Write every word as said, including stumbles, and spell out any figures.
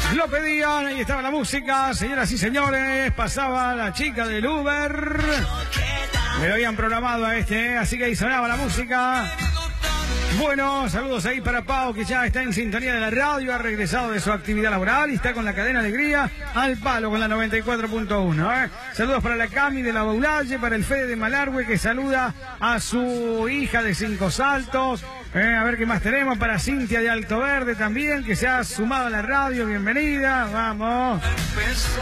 Lo pedían, ahí estaba la música, señoras y señores, pasaba la chica del Uber. Me lo habían programado a este, ¿eh? Así que ahí sonaba la música. Bueno, saludos ahí para Pau, que ya está en sintonía de la radio, ha regresado de su actividad laboral y está con la cadena Alegría al palo con la noventa y cuatro punto uno. ¿eh? Saludos para la Cami de la Baulalle, para el Fede de Malargüe, que saluda a su hija de Cinco Saltos. Eh, a ver qué más tenemos para Cintia de Alto Verde también, que se ha sumado a la radio. Bienvenida, vamos.